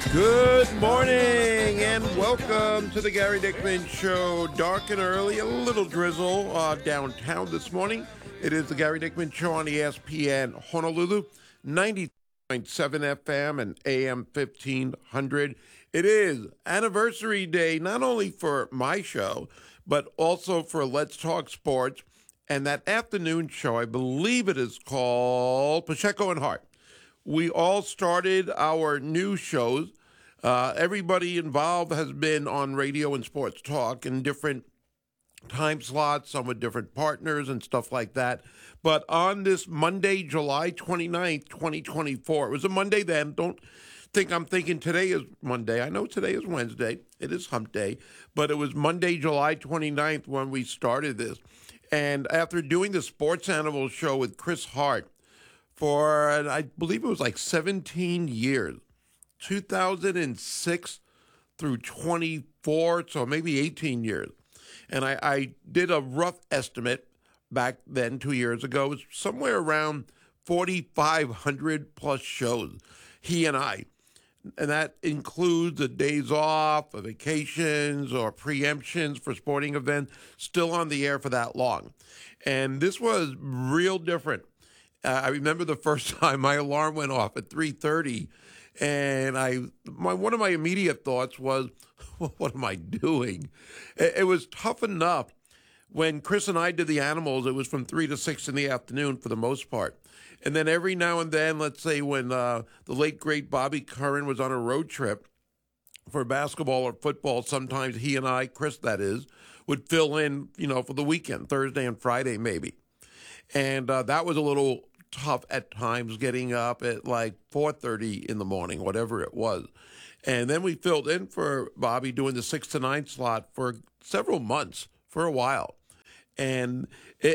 Good morning and welcome to the Gary Dickman Show. Dark and early, a little drizzle downtown this morning. It is the Gary Dickman Show on ESPN Honolulu, 90.7 FM and AM 1500. It is anniversary day, not only for my show, but also for Let's Talk Sports. And that afternoon show, I believe it is called Pacheco and Hart. We all started our new shows. Everybody involved has been on radio and sports talk in different time slots, some with different partners and stuff like that. But on this Monday, July 29th, 2024, it was a Monday then. Don't think I'm thinking today is Monday. I know today is Wednesday. It is hump day. But it was Monday, July 29th when we started this. And after doing the Sports Animal show with Chris Hart, for, I believe it was like 17 years, 2006 through 24, so maybe 18 years. And I did a rough estimate back then, 2 years ago. It was somewhere around 4,500 plus shows, he and I. And that includes the days off, vacations, or preemptions for sporting events, still on the air for that long. And this was real different. I remember the first time my alarm went off at 3:30, and one of my immediate thoughts was, what am I doing? It was tough enough. When Chris and I did the Animals, it was from 3 to 6 in the afternoon for the most part. And then every now and then, let's say when the late, great Bobby Curran was on a road trip for basketball or football, sometimes he and I, Chris that is, would fill in, for the weekend, Thursday and Friday maybe. And that was a little tough at times, getting up at like 4:30 in the morning, whatever it was. And then we filled in for Bobby doing the 6 to 9 slot for several months, for a while. And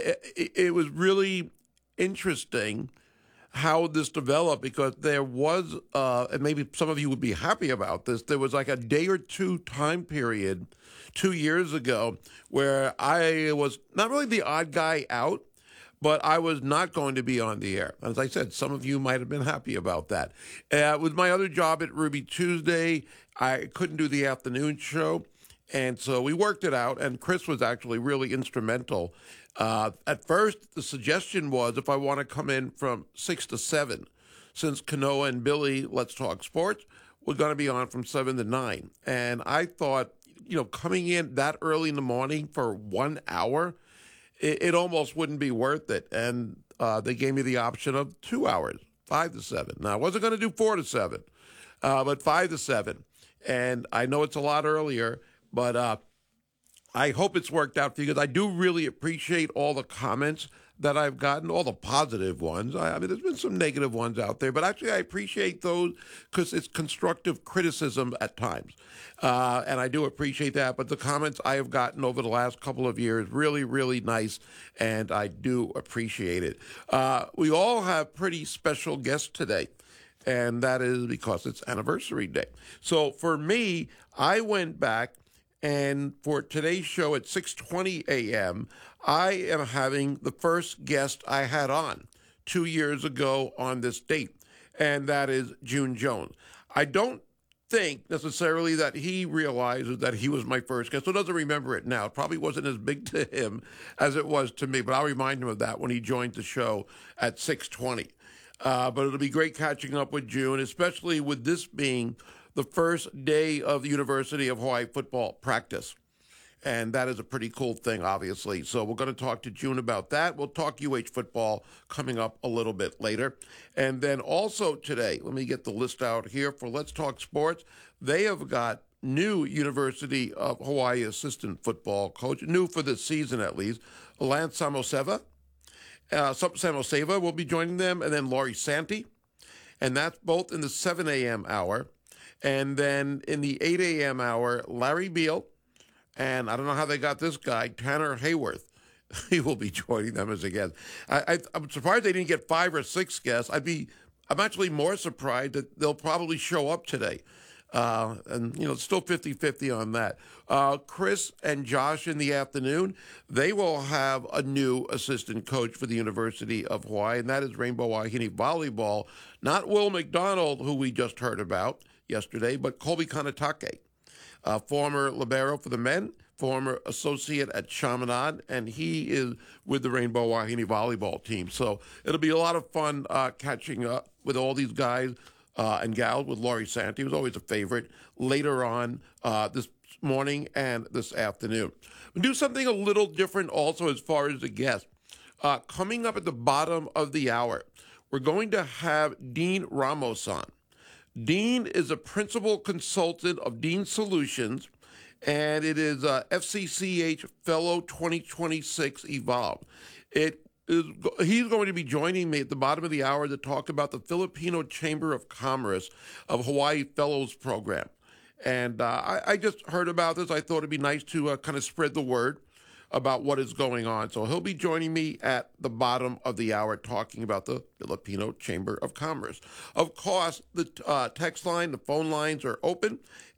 it was really interesting how this developed, because there was, and maybe some of you would be happy about this, there was like a day or two time period 2 years ago where I was not really the odd guy out, but I was not going to be on the air. As I said, some of you might have been happy about that. With my other job at Ruby Tuesday, I couldn't do the afternoon show, and so we worked it out, and Chris was actually really instrumental. At first, the suggestion was if I want to come in from 6 to 7, since Kanoa and Billy, Let's Talk Sports, we're going to be on from 7 to 9. And I thought, coming in that early in the morning for 1 hour, it almost wouldn't be worth it. And they gave me the option of 2 hours, 5 to 7. Now, I wasn't going to do 4 to 7, but 5 to 7. And I know it's a lot earlier, but I hope it's worked out for you, because I do really appreciate all the comments that I've gotten, all the positive ones. I mean, there's been some negative ones out there, but actually I appreciate those because it's constructive criticism at times. And I do appreciate that. But the comments I have gotten over the last couple of years, really, really nice, and I do appreciate it. We all have pretty special guests today, and that is because it's anniversary day. So for me, I went back, and for today's show at 6:20 a.m., I am having the first guest I had on 2 years ago on this date, and that is June Jones. I don't think necessarily that he realizes that he was my first guest, so doesn't remember it now. It probably wasn't as big to him as it was to me, but I'll remind him of that when he joins the show at 6:20. But it'll be great catching up with June, especially with this being the first day of the University of Hawaii football practice. And that is a pretty cool thing, obviously. So we're going to talk to June about that. We'll talk UH football coming up a little bit later. And then also today, let me get the list out here for Let's Talk Sports. They have got new University of Hawaii assistant football coach, new for this season at least, Lance Samoseva. Samoseva will be joining them, and then Laurie Santi. And that's both in the 7 a.m. hour. And then in the 8 a.m. hour, Larry Beal, and I don't know how they got this guy, Tanner Hayworth. He will be joining them as a guest. I'm surprised they didn't get 5 or 6 guests. I'm actually more surprised that they'll probably show up today. And, still 50-50 on that. Chris and Josh in the afternoon, they will have a new assistant coach for the University of Hawaii, and that is Rainbow Wahine Volleyball. Not Will McDonald, who we just heard about yesterday, but Colby Kanatake, former libero for the men, former associate at Chaminade, and he is with the Rainbow Wahine Volleyball team. So it'll be a lot of fun catching up with all these guys and gals, with Laurie Santi, who's always a favorite, later on this morning and this afternoon. We'll do something a little different also as far as the guests. Coming up at the bottom of the hour, we're going to have Dean Ramos on. Dean is a principal consultant of Dean Solutions, and it is FCCH Fellow 2026 Evolve. He's going to be joining me at the bottom of the hour to talk about the Filipino Chamber of Commerce of Hawaii Fellows Program. And I just heard about this. I thought it'd be nice to kind of spread the word about what is going on. So he'll be joining me at the bottom of the hour talking about the Filipino Chamber of Commerce. Of course, the text line, the phone lines are open.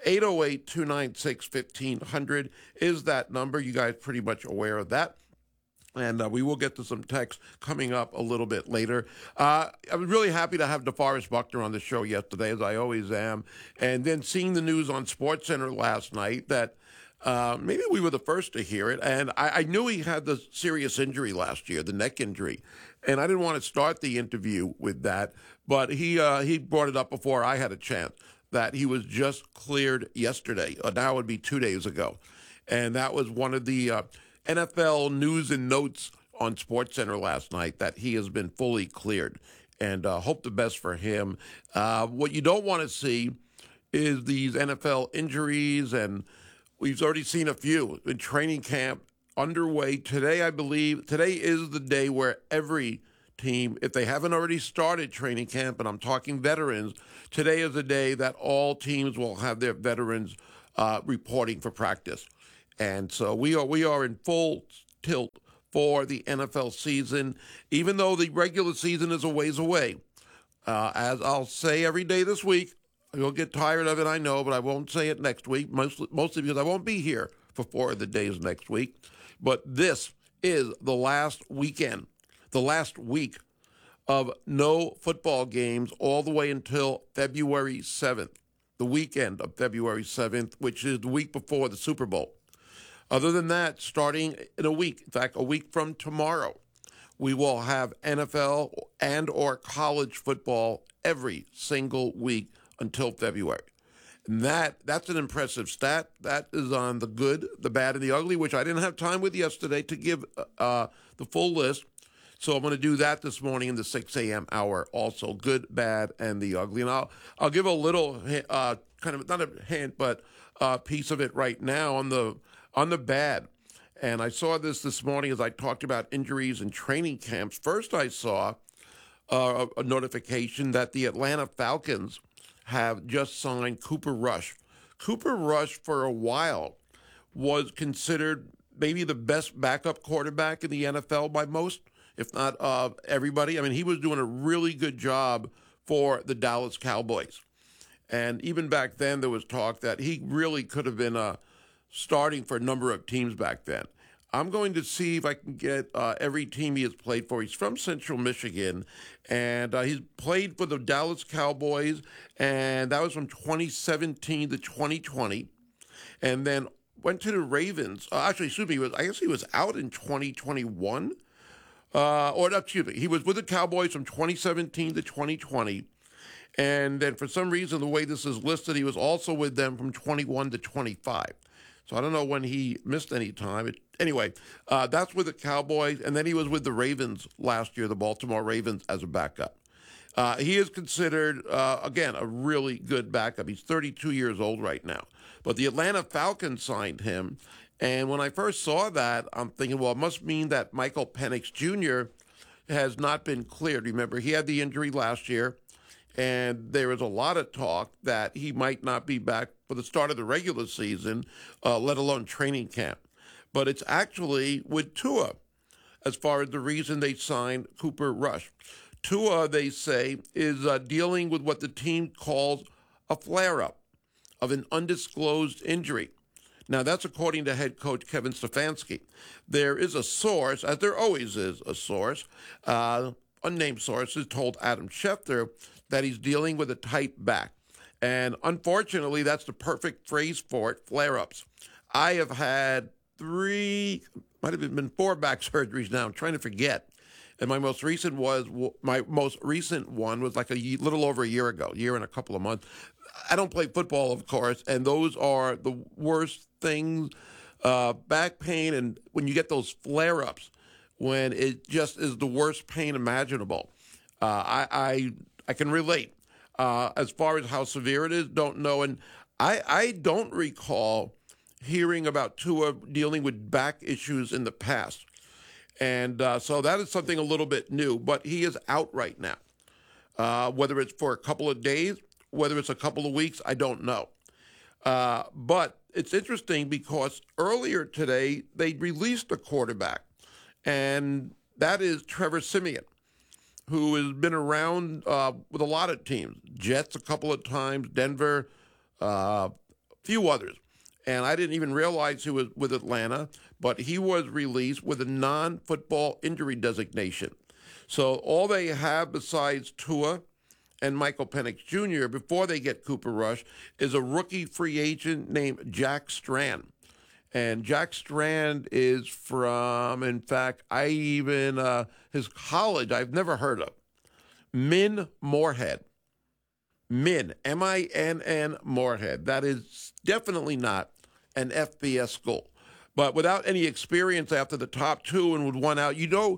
808-296-1500 is that number. You guys pretty much aware of that. And we will get to some text coming up a little bit later. I was really happy to have DeForest Buckner on the show yesterday, as I always am. And then seeing the news on SportsCenter last night that maybe we were the first to hear it. And I knew he had the serious injury last year, the neck injury. And I didn't want to start the interview with that. But he brought it up before I had a chance, that he was just cleared yesterday. Now it would be 2 days ago. And that was one of the NFL news and notes on SportsCenter last night, that he has been fully cleared, and hope the best for him. What you don't want to see is these NFL injuries, and we've already seen a few in training camp underway today. I believe today is the day where every team, if they haven't already started training camp, and I'm talking veterans, today is the day that all teams will have their veterans reporting for practice. And so we are in full tilt for the NFL season, even though the regular season is a ways away. As I'll say every day this week, you'll get tired of it, I know, but I won't say it next week, mostly because I won't be here for 4 of the days next week. But this is the last weekend, the last week of no football games all the way until February 7th, the weekend of February 7th, which is the week before the Super Bowl. Other than that, starting in a week, in fact, a week from tomorrow, we will have NFL and or college football every single week until February. And that's an impressive stat. That is on the good, the bad, and the ugly, which I didn't have time with yesterday to give the full list. So I'm going to do that this morning in the 6 a.m. hour also, good, bad, and the ugly. And I'll give a little kind of, not a hint, but a piece of it right now on the bad. And I saw this morning as I talked about injuries and training camps. First, I saw a notification that the Atlanta Falcons have just signed Cooper Rush. Cooper Rush, for a while, was considered maybe the best backup quarterback in the NFL by most, if not everybody. I mean, he was doing a really good job for the Dallas Cowboys. And even back then, there was talk that he really could have been starting for a number of teams back then. I'm going to see if I can get every team he has played for. He's from Central Michigan, and he's played for the Dallas Cowboys, and that was from 2017 to 2020, and then went to the Ravens. I guess he was out in 2021. He was with the Cowboys from 2017 to 2020, and then for some reason, the way this is listed, he was also with them from 21 to 25. So I don't know when he missed any time. Anyway, that's with the Cowboys, and then he was with the Ravens last year, the Baltimore Ravens, as a backup. He is considered, again, a really good backup. He's 32 years old right now. But the Atlanta Falcons signed him, and when I first saw that, I'm thinking, well, it must mean that Michael Penix Jr. has not been cleared. Remember, he had the injury last year, and there was a lot of talk that he might not be back for the start of the regular season, let alone training camp. But it's actually with Tua, as far as the reason they signed Cooper Rush. Tua, they say, is dealing with what the team calls a flare-up. of an undisclosed injury. Now, that's according to head coach Kevin Stefanski. There is a source, as there always is a source, unnamed source, has told Adam Schefter that he's dealing with a tight back. And unfortunately, that's the perfect phrase for it, flare-ups. I have had might have been 4 back surgeries now. I'm trying to forget. And my most recent one was like a little over a year ago, year and a couple of months. I don't play football, of course, and those are the worst things, back pain, and when you get those flare-ups, when it just is the worst pain imaginable. I can relate. As far as how severe it is, don't know. And I don't recall hearing about Tua dealing with back issues in the past. And so that is something a little bit new, but he is out right now. Whether it's for a couple of days, whether it's a couple of weeks, I don't know. But it's interesting because earlier today, they released a quarterback, and that is Trevor Siemian, who has been around with a lot of teams, Jets a couple of times, Denver, a few others. And I didn't even realize he was with Atlanta, but he was released with a non-football injury designation. So all they have besides Tua and Michael Penix Jr. before they get Cooper Rush is a rookie free agent named Jack Strand. And Jack Strand is from, in fact, his college I've never heard of, Minn Moorhead. Minn, M-I-N-N, Moorhead. That is definitely not an FBS school. But without any experience after the top 2 and with one out,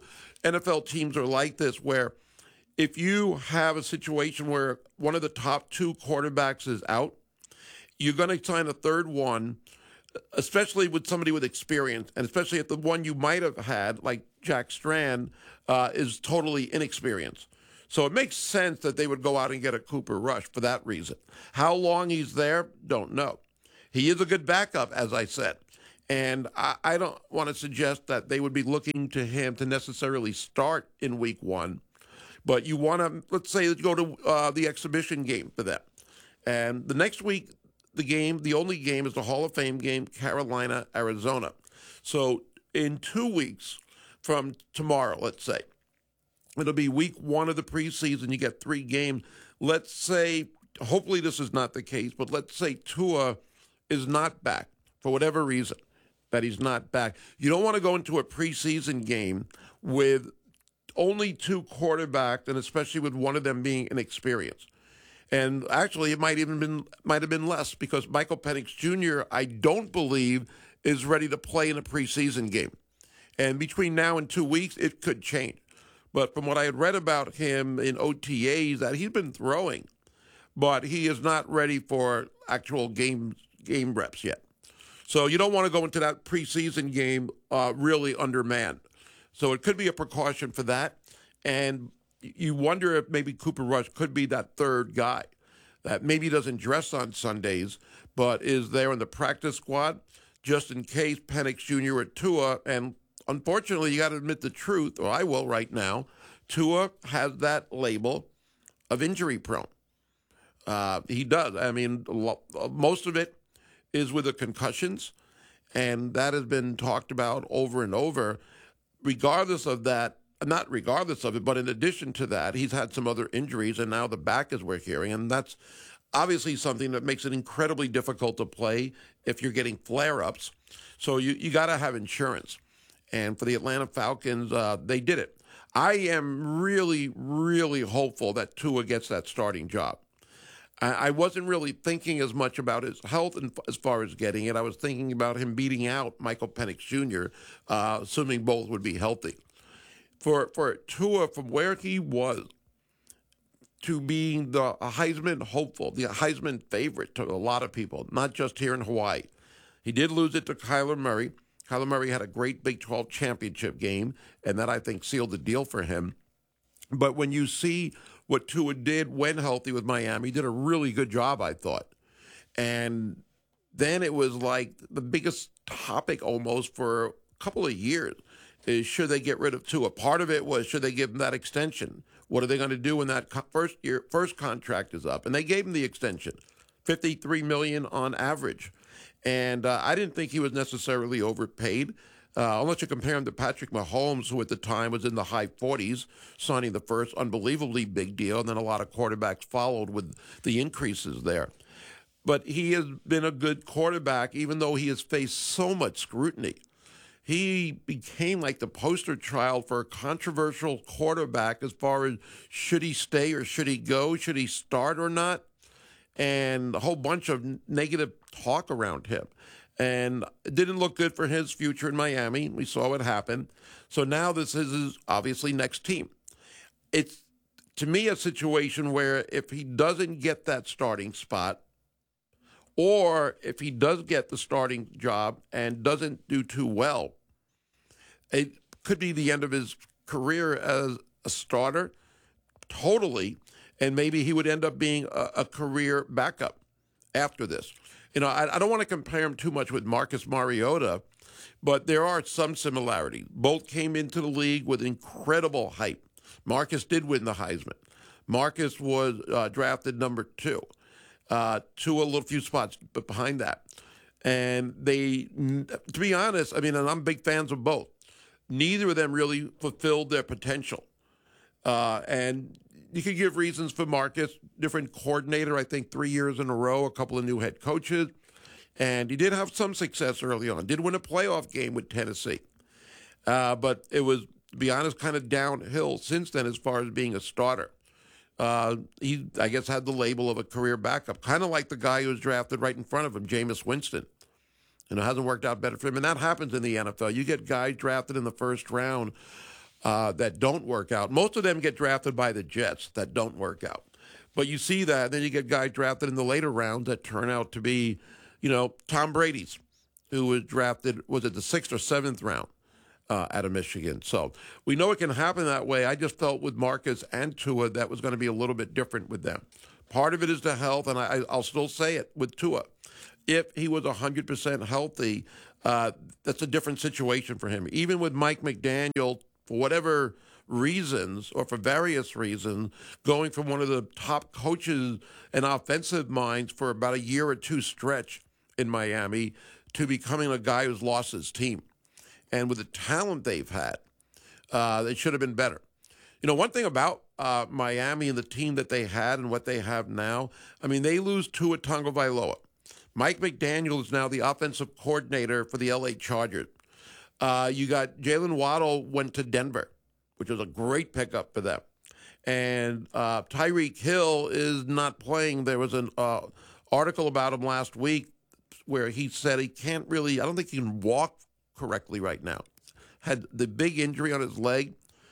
NFL teams are like this, where if you have a situation where one of the top 2 quarterbacks is out, you're going to sign a third one, especially with somebody with experience, and especially if the one you might have had, like Jack Strand, is totally inexperienced. So it makes sense that they would go out and get a Cooper Rush for that reason. How long he's there, don't know. He is a good backup, as I said. And I don't want to suggest that they would be looking to him to necessarily start in week 1. But you want to, let's say, go to the exhibition game for them. And the next week, the only game is the Hall of Fame game, Carolina, Arizona. So in 2 weeks from tomorrow, let's say, it'll be week 1 of the preseason. You get 3 games. Let's say, hopefully this is not the case, but let's say Tua is not back for whatever reason, that he's not back. You don't want to go into a preseason game with only 2 quarterbacks, and especially with one of them being inexperienced. And actually, it might have been less, because Michael Penix Jr., I don't believe, is ready to play in a preseason game. And between now and 2 weeks, it could change. But from what I had read about him in OTAs, that he's been throwing, but he is not ready for actual game reps yet. So you don't want to go into that preseason game really undermanned. So it could be a precaution for that. And you wonder if maybe Cooper Rush could be that third guy that maybe doesn't dress on Sundays, but is there in the practice squad just in case Penix Jr. or Tua. And unfortunately, you got to admit the truth, or I will right now, Tua has that label of injury prone. He does. I mean, most of it is with the concussions, and that has been talked about over and over. Regardless of that, not regardless of it, but in addition to that, he's had some other injuries, and now the back, as we're hearing, and that's obviously something that makes it incredibly difficult to play if you're getting flare-ups. So you got to have insurance. And for the Atlanta Falcons, they did it. I am really, really hopeful that Tua gets that starting job. I wasn't really thinking as much about his health as far as getting it. I was thinking about him beating out Michael Penix Jr., assuming both would be healthy. For Tua, from where he was to being the Heisman hopeful, the Heisman favorite to a lot of people, not just here in Hawaii. He did lose it to Kyler Murray. Kyler Murray had a great Big 12 championship game, and that, I think, sealed the deal for him. But when you see what Tua did when healthy with Miami, he did a really good job, I thought. And then it was like the biggest topic almost for a couple of years is, should they get rid of Tua? Part of it was, should they give him that extension? What are they going to do when that first contract is up? And they gave him the extension. $53 million on average. And I didn't think he was necessarily overpaid, unless you compare him to Patrick Mahomes, who at the time was in the high 40s, signing the first unbelievably big deal, and then a lot of quarterbacks followed with the increases there. But he has been a good quarterback, even though he has faced so much scrutiny. He became like the poster child for a controversial quarterback as far as should he stay or should he go, should he start or not, and a whole bunch of negative talk around him. And it didn't look good for his future in Miami. We saw what happened. So now this is his obviously next team. It's, to me, a situation where if he doesn't get that starting spot, or if he does get the starting job and doesn't do too well, it could be the end of his career as a starter totally, and maybe he would end up being a career backup after this. You know, I don't want to compare him too much with Marcus Mariota, but there are some similarities. Both came into the league with incredible hype. Marcus did win the Heisman. Marcus was drafted number 2, a few spots behind that. And they, to be honest, I mean, and I'm big fans of both, neither of them really fulfilled their potential. And you could give reasons for Marcus, different coordinator, I think 3 years in a row, a couple of new head coaches. And he did have some success early on, did win a playoff game with Tennessee. But it was, to be honest, kind of downhill since then as far as being a starter. He, I guess, had the label of a career backup, kind of like the guy who was drafted right in front of him, Jameis Winston. And it hasn't worked out better for him. And that happens in the NFL. You get guys drafted in the first round that don't work out. Most of them get drafted by the Jets that don't work out. But you see that, then you get guys drafted in the later rounds that turn out to be, you know, Tom Brady's, who was drafted, was it the 6th or 7th round out of Michigan. So we know it can happen that way. I just felt with Marcus and Tua that was going to be a little bit different with them. Part of it is the health, and I'll still say it with Tua. If he was 100% healthy, that's a different situation for him. Even with Mike McDaniel, for whatever reasons or for various reasons, going from one of the top coaches and offensive minds for about a year or two stretch in Miami to becoming a guy who's lost his team. And with the talent they've had, they should have been better. You know, one thing about Miami and the team that they had and what they have now, I mean, they lose Tua Tagovailoa. Mike McDaniel is now the offensive coordinator for the L.A. Chargers. You got Jalen Waddle went to Denver, which was a great pickup for them. And Tyreek Hill is not playing. There was an article about him last week where he said he can't really, I don't think he can walk correctly right now. Had the big injury on his leg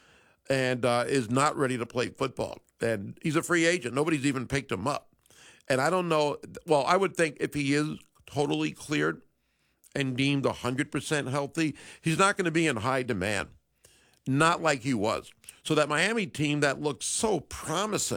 and is not ready to play football. And he's a free agent. Nobody's even picked him up. And I don't know, well, I would think if he is totally cleared and deemed 100% healthy, he's not going to be in high demand. Not like he was. So that Miami team that looked so promising,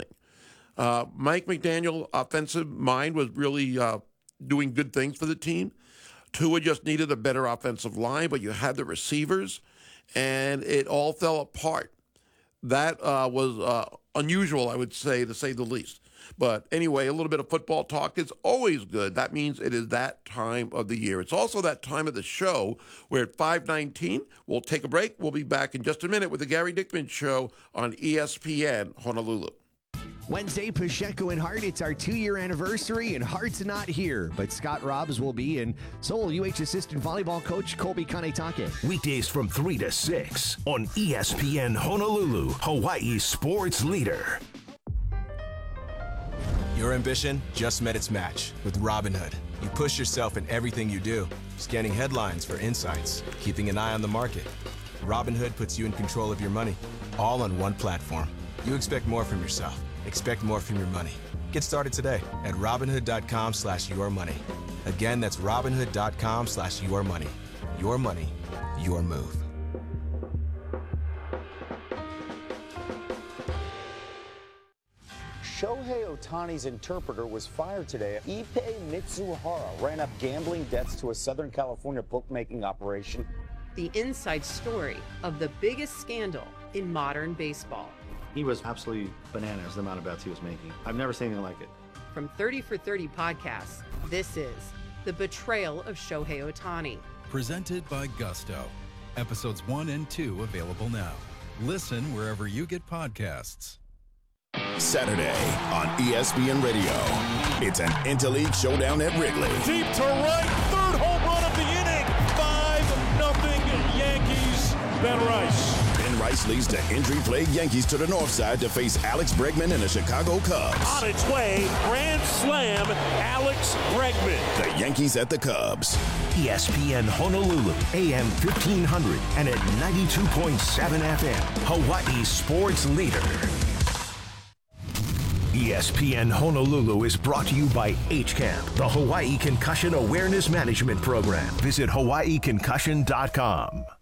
Mike McDaniel, offensive mind, was really doing good things for the team. Tua just needed a better offensive line, but you had the receivers, and it all fell apart. That was unusual, I would say, to say the least. But anyway, a little bit of football talk is always good. That means it is that time of the year. It's also that time of the show where at 5:19, we'll take a break. We'll be back in just a minute with the Gary Dickman Show on ESPN Honolulu. Wednesday, Pacheco and Hart. It's our 2-year anniversary, and Hart's not here, but Scott Robbs will be, and so will UH assistant volleyball coach Colby Kanetake. Weekdays from 3 to 6 on ESPN Honolulu, Hawaii's sports leader. Your ambition just met its match with Robinhood. You push yourself in everything you do, scanning headlines for insights, keeping an eye on the market. Robinhood puts you in control of your money, all on one platform. You expect more from yourself. Expect more from your money. Get started today at Robinhood.com/yourmoney. Again, that's Robinhood.com/yourmoney. Your money, your move. Shohei Ohtani's interpreter was fired today. Ippei Mitsuhara ran up gambling debts to a Southern California bookmaking operation. The inside story of the biggest scandal in modern baseball. He was absolutely bananas, the amount of bets he was making. I've never seen anything like it. from 30 for 30 podcasts. This is The Betrayal of Shohei Ohtani. Presented by Gusto. Episodes 1 and 2 available now. Listen wherever you get podcasts. Saturday on ESPN Radio. It's an Interleague showdown at Wrigley. Deep to right, third home run of the inning. 5-0 Yankees. Ben Rice. Ben Rice leads the injury-plagued Yankees to the north side to face Alex Bregman and the Chicago Cubs. On its way, grand slam, Alex Bregman. The Yankees at the Cubs. ESPN Honolulu, AM 1500 and at 92.7 FM, Hawaii sports leader. ESPN Honolulu is brought to you by HCAMP, the Hawaii Concussion Awareness Management Program. Visit hawaiiconcussion.com.